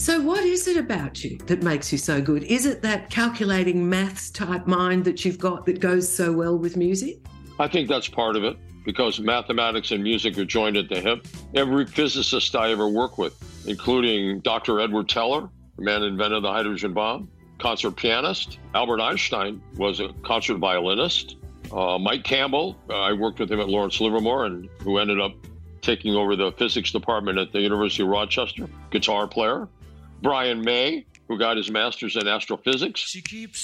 So what is it about you that makes you so good? Is it that calculating maths type mind that you've got that goes so well with music? I think that's part of it, because mathematics and music are joined at the hip. Every physicist I ever worked with, including Dr. Edward Teller, the man who invented the hydrogen bomb, concert pianist. Albert Einstein was a concert violinist. Mike Campbell, I worked with him at Lawrence Livermore, and who ended up taking over the physics department at the University of Rochester, guitar player. Brian May, who got his master's in astrophysics.